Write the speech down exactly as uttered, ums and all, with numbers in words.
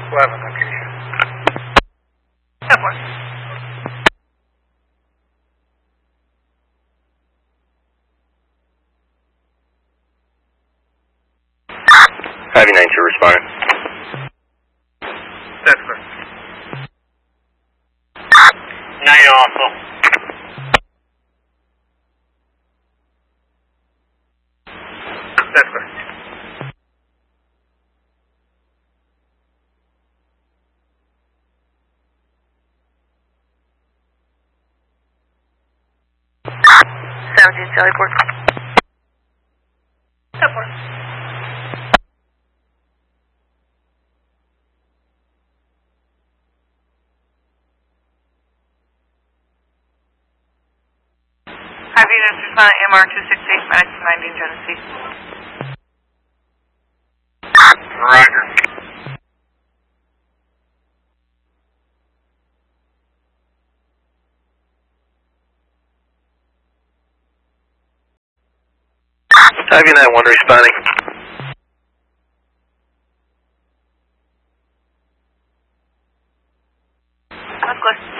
eleven, okay. ten four. Ivy nine two responding. That's correct. Nine also. That's correct. seventeen Sally Port. ten four. Ivy units respond M R two six eight, Maddox ninety Genesee. Roger. Ivy nine one responding. That's good.